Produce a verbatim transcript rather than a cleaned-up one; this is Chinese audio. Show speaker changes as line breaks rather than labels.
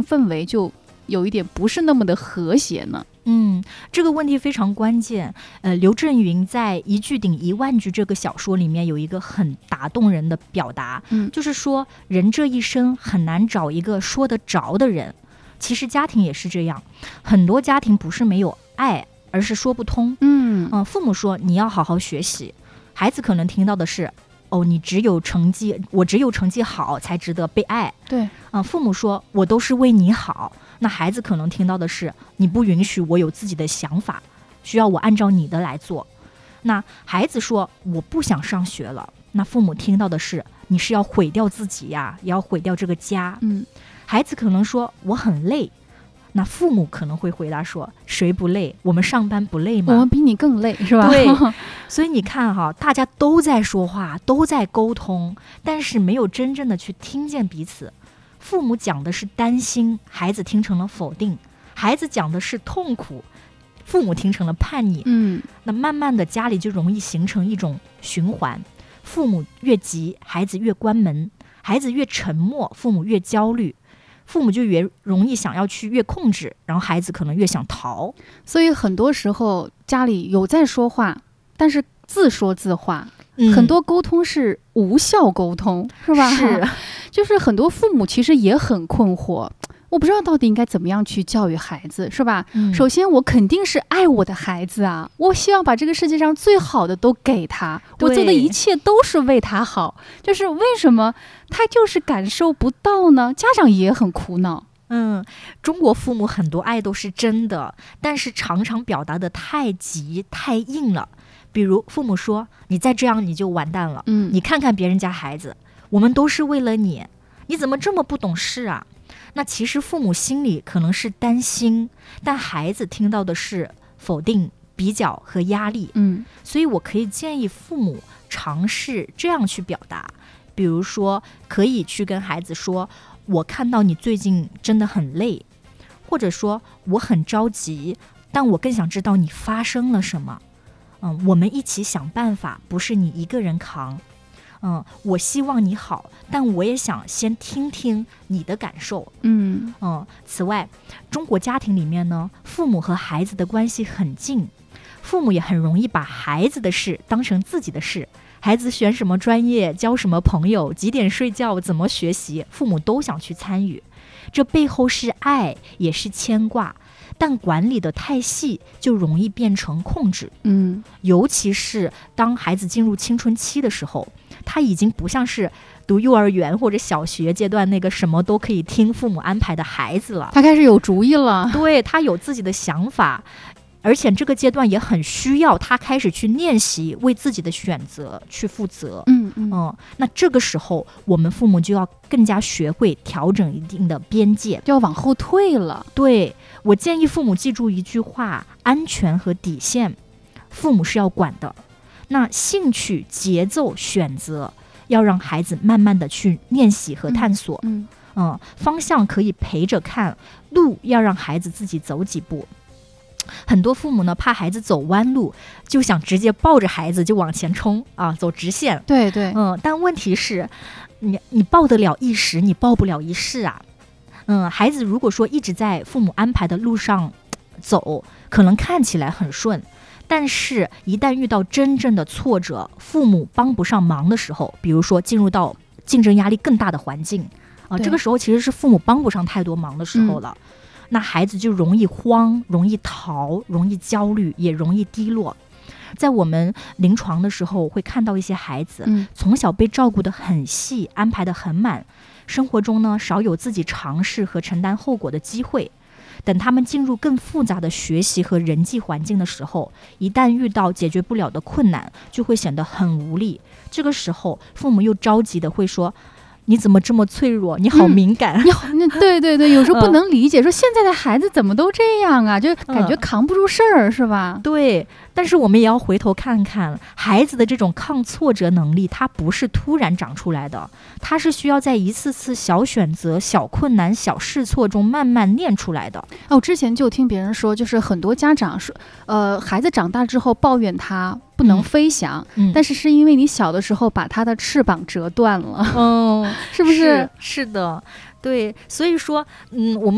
氛围就有一点不是那么的和谐呢？
嗯，这个问题非常关键。呃，刘震云在《一句顶一万句》这个小说里面有一个很打动人的表达，
嗯，
就是说人这一生很难找一个说得着的人。其实家庭也是这样，很多家庭不是没有爱，而是说不通。
嗯
嗯、呃，父母说你要好好学习，孩子可能听到的是，哦，你只有成绩，我只有成绩好才值得被爱。
对，
嗯、呃，父母说我都是为你好。那孩子可能听到的是，你不允许我有自己的想法，需要我按照你的来做。那孩子说我不想上学了，那父母听到的是，你是要毁掉自己呀，也要毁掉这个家。
嗯，
孩子可能说我很累，那父母可能会回答说，谁不累？我们上班不累吗？
我们比你更累，是吧？
对，所以你看哈，大家都在说话，都在沟通，但是没有真正的去听见彼此。父母讲的是担心，孩子听成了否定；孩子讲的是痛苦，父母听成了叛逆。
嗯，
那慢慢的家里就容易形成一种循环，父母越急，孩子越关门；孩子越沉默，父母越焦虑。父母就越容易想要去越控制，然后孩子可能越想逃。
所以很多时候家里有在说话，但是自说自话。
嗯、
很多沟通是无效沟通，是吧？
是，
就是很多父母其实也很困惑，我不知道到底应该怎么样去教育孩子，是吧？
嗯、
首先我肯定是爱我的孩子啊，我希望把这个世界上最好的都给他，我做的一切都是为他好。就是为什么他就是感受不到呢？家长也很苦恼。
嗯，中国父母很多爱都是真的，但是常常表达的太急太硬了。比如父母说你再这样你就完蛋了，
嗯，
你看看别人家孩子，我们都是为了你，你怎么这么不懂事啊？那其实父母心里可能是担心，但孩子听到的是否定、比较和压力。
嗯，
所以我可以建议父母尝试这样去表达，比如说可以去跟孩子说，我看到你最近真的很累，或者说我很着急，但我更想知道你发生了什么。嗯，我们一起想办法，不是你一个人扛。嗯，我希望你好，但我也想先听听你的感受。
嗯
嗯，此外，中国家庭里面呢，父母和孩子的关系很近，父母也很容易把孩子的事当成自己的事。孩子选什么专业，交什么朋友，几点睡觉，怎么学习，父母都想去参与。这背后是爱，也是牵挂，但管理的太细，就容易变成控制。
嗯，
尤其是当孩子进入青春期的时候，他已经不像是读幼儿园或者小学阶段那个什么都可以听父母安排的孩子了。
他开始有主意了，
对，他有自己的想法。而且这个阶段也很需要他开始去练习为自己的选择去负责。
嗯嗯
嗯，那这个时候我们父母就要更加学会调整一定的边界，
就要往后退了。
对，我建议父母记住一句话：安全和底线，父母是要管的。那兴趣、节奏、选择，要让孩子慢慢的去练习和探索。
嗯
嗯, 嗯，方向可以陪着看，路要让孩子自己走几步。很多父母呢怕孩子走弯路，就想直接抱着孩子就往前冲啊，走直线。
对对，
嗯，但问题是，你你抱得了一时，你抱不了一世啊。嗯，孩子如果说一直在父母安排的路上走，可能看起来很顺，但是一旦遇到真正的挫折，父母帮不上忙的时候，比如说进入到竞争压力更大的环境啊，这个时候其实是父母帮不上太多忙的时候了。嗯，那孩子就容易慌，容易逃，容易焦虑，也容易低落。在我们临床的时候会看到一些孩子、嗯、从小被照顾得很细，安排得很满，生活中呢少有自己尝试和承担后果的机会。等他们进入更复杂的学习和人际环境的时候，一旦遇到解决不了的困难，就会显得很无力。这个时候父母又着急的会说，你怎么这么脆弱？你好敏感。
嗯、你好，那对对对，有时候不能理解，嗯、说现在的孩子怎么都这样啊？就感觉扛不住事儿，嗯、是吧？
对，但是我们也要回头看看，孩子的这种抗挫折能力，它不是突然长出来的，它是需要在一次次小选择、小困难、小试错中慢慢练出来的。
哦，我之前就听别人说，就是很多家长说，呃，孩子长大之后抱怨他不能飞翔，嗯嗯、但是是因为你小的时候把他的翅膀折断了。
嗯，
是不是？
是, 是的，对，所以说，嗯，我们。